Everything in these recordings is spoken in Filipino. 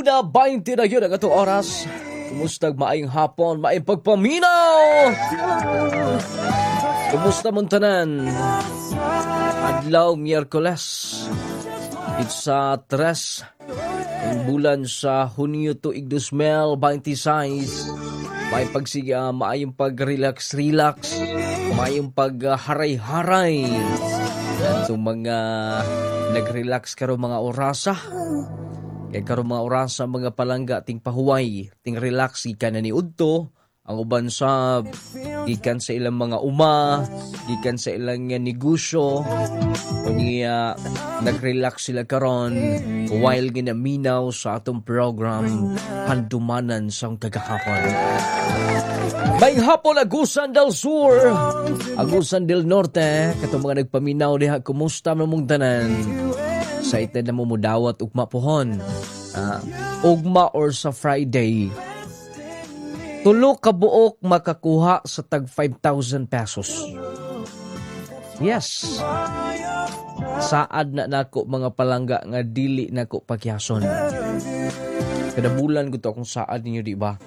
1:20 na yun ang atong oras. Kumusta maayong hapon, maayong pagpaminaw. Kumusta mong tanan? Adlaw Miyerkules. It's 3 ang bulan sa Hunyo tuig 2026. May pagsiga, maayong pag-relax, maayong pag-haray-haray. Itong mga nag-relax karo mga orasa. Kaya karo mga orasa mga palangga ting pahuway, ting relax ikan na ni udto. Ang uban sa gikan sa ilang mga gikan sa ilang negosyo. Kunya nag-relax sila karon while ginaminaw sa atong program Handumanan sa kagahapon. May hapon Agusan del Sur, Agusan del Norte, katong mga nagpaminaw diha, kumusta mong tanan? Sa ite na mo mudawat ugma pohon. Ugma or sa Friday. Tulo ka buok makakuha sa tag 5,000 pesos. Yes. Saad na nako mga palangga nga dili nako pagyason. Kada bulan ko to akong saad ninyo, di ba?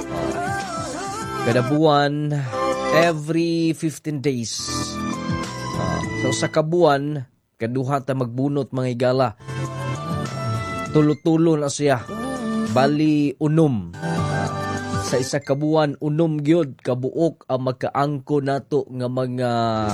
Kada buwan, every 15 days. So sa kabuan, kaduha ta magbunot mga igala. Tulo-tulo na siya. Bali unom. Sa isa kabuan, unom gyud kabuok ang magkaangko nato nga mga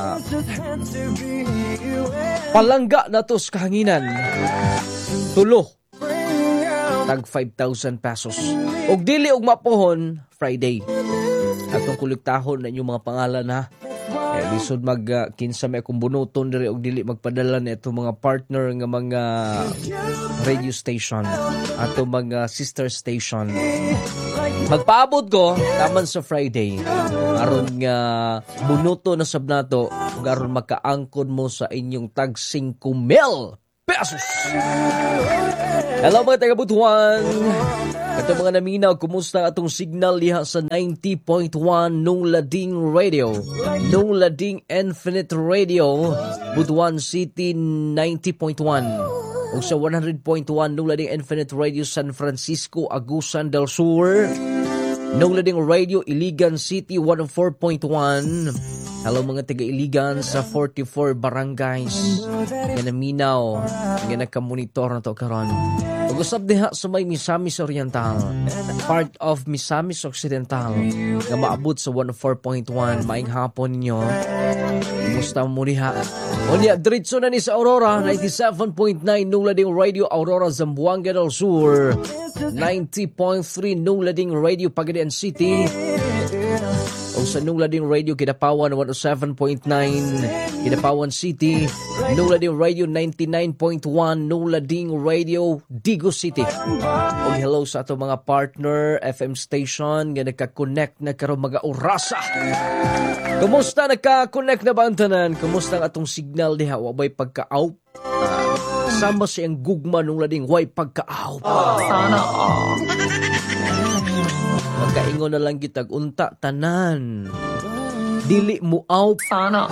palangga nato sa kahanginan. Tulo. Tag 5,000 pesos. Og dili og mapohon, Friday. Atong kuliktahon na inyong mga pangalan, ha. Lisod kinsa may akong bunuton diri og dili magpadala na itong mga partner nga mga radio station, atong mga sister station. Magpaabot ko taman sa Friday aron nga bunuto na sab nato aron makaangkon mo sa inyong tag 5,000 pesos. Hello mga taga-Butuan. Ito mga naminaw, kumusta atong signal diha sa 90.1 Nung Lading Radio, Nung Lading Infinite Radio, Butuan City 90.1, o sa 100.1 Nung Lading Infinite Radio San Francisco, Agusan del Sur, Nung Lading Radio Iligan City 104.1. Hello mga taga-Iligan sa 44 barangays nga naminaw, nga nakamonitor na to karon. Pag-usap diha sa may Misamis Oriental, part of Misamis Occidental, nga maabot sa 104.1. Maing hapon ninyo. Kumusta mo diha? O niya, diretso na ni sa Aurora, 97.9 Nung Lading Radio Aurora, Zamboanga del Sur, 90.3 Nung Lading Radio Pagadian City, o sa Nung Lading Radio Kidapawan 107.9 Kidapawan City, Nung Lading Radio 99.1 Nung Lading Radio Digo City. O hello sa ato mga partner FM station nga nagka-connect na karon mga orasa. Kumusta, nagka-connect na ba ang tanan? Kumusta ang atong signal diha? Wabay pagka-out? Sama siyang gugma Nung Lading way pagka-out. Sana magkaingon na lang kitag unta tanan. Dili mo out. Sana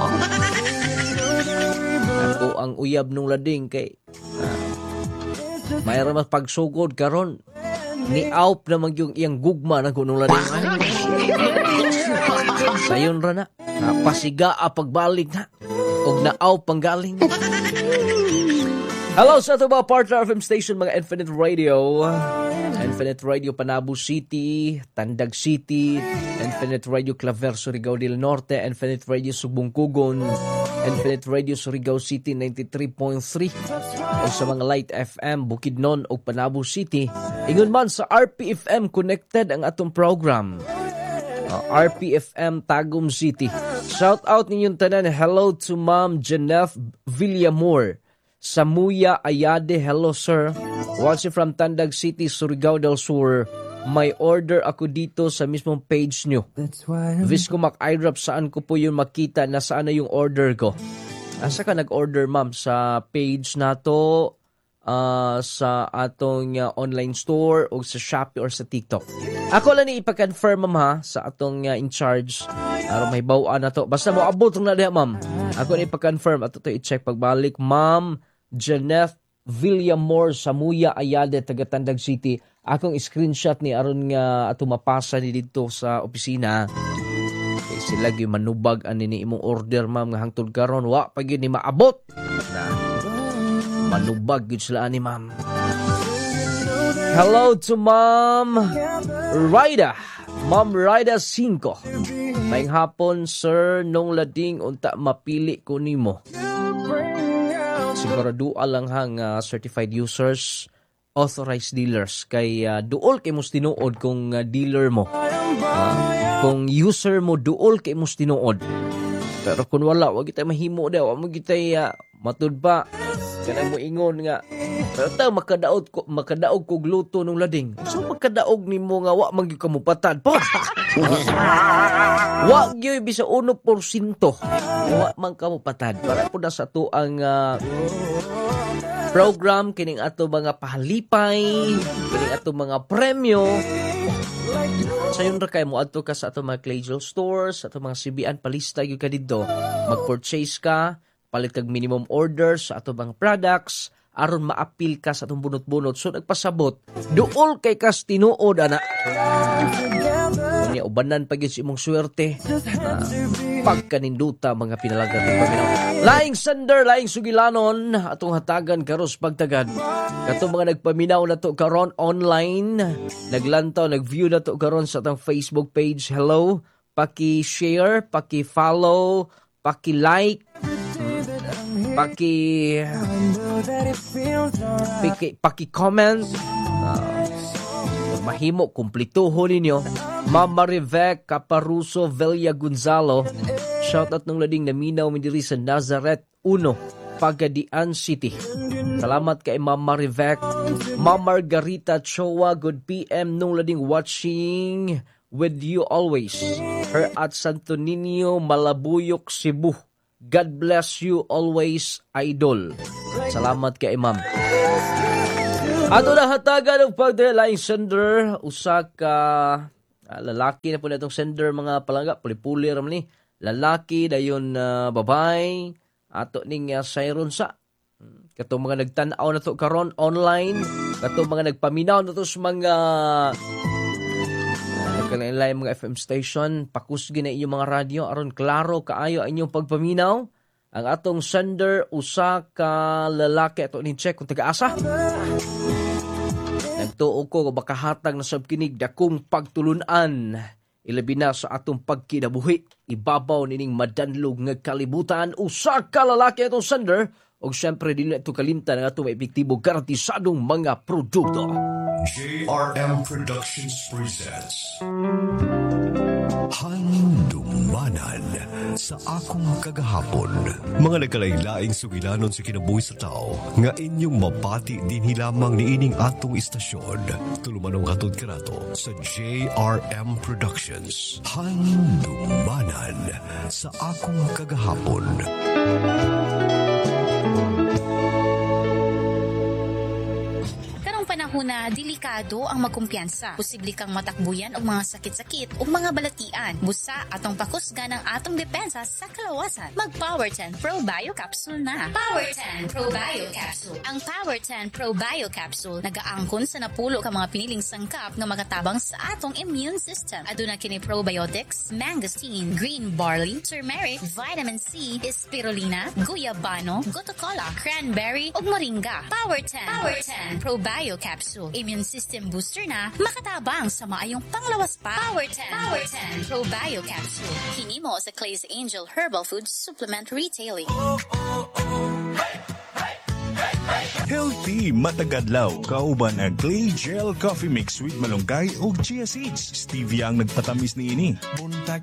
ako ang uyab Nung Lading kay mayroon mas pagsugod karon. Ni out naman yung iyang gugma na Nung Lading. Sayon ra na. Napasiga pagbalik na. Og na out panggaling. Hello sa ito ba partner FM station mga Infinite Radio. Infinite Radio Panabo City, Tandag City, Infinite Radio Claver, Surigao del Norte, Infinite Radio Sugbong-Kugon, Infinite Radio Surigao City 93.3, o sa mga Light FM, Bukidnon o Panabo City. Ingon man sa RPFM connected ang atong program. RPFM Tagum City. Shout out ninyong tanan. Hello to Ma'am Janef Villamor. Samuya Ayade, hello sir. Watching from Tandag City, Surigao del Sur. May order ako dito sa mismong page nyo. Visco Mac-IRAP, saan ko po yung makita na saan na yung order ko? Asa ka nag-order ma'am? Sa page na to, sa atong online store o sa Shopee or sa TikTok. Ako lang ni ipa-confirm ma'am ha, sa atong in charge. Araw may bawaan na to. Basta mo abot na diha ma'am. Ako ni ipa-confirm at ito i-check pagbalik. Ma'am Janeth Villamor Samuya Ayade taga Tandag City. Akong screenshot ni aron nga ato mapasa ni dito sa opisina. Kay sila gyud manubag ani ni imong order ma'am nga hangtod karon wa pa gyud ni maabot. Na manubag gyud sila ani ma'am. Hello to Ma'am Rida. Ma'am Rida 5. Maayong hapon sir, nung lading unta mapili ko nimo. Siguro lang hang certified users, authorized dealers. Kay duol kay mos tinuod kung dealer mo. Kung user mo, duol kay mos tinuod. Pero kung wala, wag kita mahimo daw. Wag mo kita matud pa. Kanang mo ingon nga. Pero tayo makadaog ko gluto nung lading. So makadaog ni mo nga wa man gyud ka mupatad po. Wa gyud bisa 1%. Wa man ka mupatad. Para po na sa to ang program kining ato mga pahalipay, kining ato mga premyo. Sayon ra kay mo adto ka sa ato mga Clajol stores, sa ato mga CBN palista gyud ka didto. Mag-purchase ka, palit kag minimum order sa ato mga products aron maapil ka sa atong bunot-bunot. So nagpasabot, duol kay kas tinuod ana. Unya ubanan pa gyud si imong swerte. Pagkaninduta mga pinalagad ng paminaw. Laing sender, laing sugilanon atong hatagan karos pagtagad. Katong mga nagpaminaw na to karon online, naglantaw, nag-view na to karon sa atong Facebook page. Hello, paki-share, paki-follow, paki-like, paki-comment. Mahimo kumplituho ninyo. Mama Rivec Caparuso Villa Gonzalo. Shout out nung lading naminaw mi diri sa Nazareth 1, Pagadian City. Salamat kay Mama Rivec. Mama Margarita Chowa, good PM nung lading watching with you always. Her at Santo Niño, Malabuyok, Cebu. God bless you always, idol. Salamat kay Ma'am. Ato na hatagan ng pagdalaing sender. Usa ka lalaki na po na itong sender mga palangga. Puli-puli ram ni. Lalaki dayon babay. Ato ning sayron sa. Katong mga nagtanaw na to karon online. Katong mga nagpaminaw na to sa mga nagkalain mga FM station. Pakusgi na inyong mga radyo. Aron klaro kaayo ang inyong pagpaminaw. Ang atong sender, usa ka lalaki. Ato ni check kung taga-asa. Nagtuo ko bakahatag na sabkinig dakong pagtulunan. Ilabi na sa atong pagkinabuhi. Ibabaw nining madanlog nga kalibutan. Usa ka lalaki atong sender. O syempre din na ito kalimtan ng atong epektibo garantisadong mga produkto. JRM Productions presents Handumanan sa akong kagahapon. Mga nagkalailaing sugilanon sa kinabuhi sa tao nga inyong mapati din lamang ni ining atong istasyon. Tulumanong hatod kanato sa JRM Productions. Handumanan sa akong kagahapon. Panahuna, delikado ang magkumpiyansa. Posible kang matakbuyan og mga sakit-sakit o mga balatian. Busa atong pakusga ng atong depensa sa kalawasan. Mag Power 10 Pro Bio Capsule na. Power 10 Pro Bio Capsule. Ang Power 10 Pro Bio Capsule nagaangkon sa napulo ka mga piniling sangkap nga makatabang sa atong immune system. Aduna kini probiotics, mangosteen, green barley, turmeric, vitamin C, spirulina, guyabano, gotocola, cranberry ug moringa. Power 10 Pro Bio Capsule. Immune system booster na makatabang sa maayong panglawas pa. Power 10 Pro Bio Capsule. Hinimo sa Clay's Angel Herbal Food Supplement Retailing. Healthy matagadlaw kauban ang Clay Gel Coffee Mix with malunggay ug chia seeds. Stevia ang nagpatamis niini. Buntag